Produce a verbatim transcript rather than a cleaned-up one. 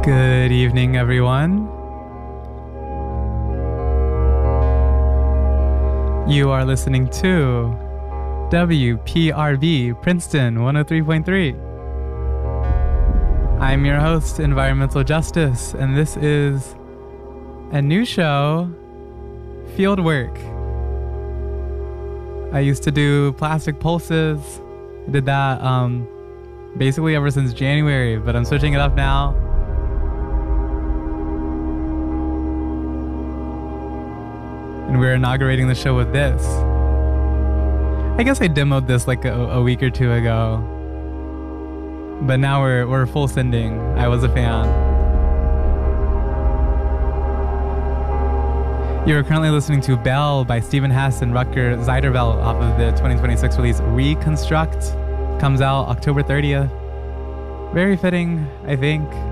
Good evening, everyone. You are listening to W P R B Princeton one oh three point three. I'm your host, Environmental Justice, and this is a new show, Fieldwork. I used to do Plastic Pulses. I did that um, basically ever since January, but I'm switching it up now. And we're inaugurating the show with this. I guess I demoed this like a, a week or two ago, but now we're we're full sending. I was a fan. You're currently listening to Bell by Stephen Hess and Rutger Zeiderveld off of the twenty twenty-six release Reconstruct. Comes out October thirtieth. Very fitting, I think.